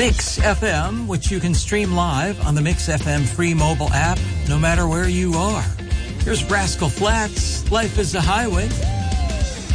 Mix FM, which you can stream live on the Mix FM free mobile app, no matter where you are. Here's Rascal Flatts, Life is a Highway.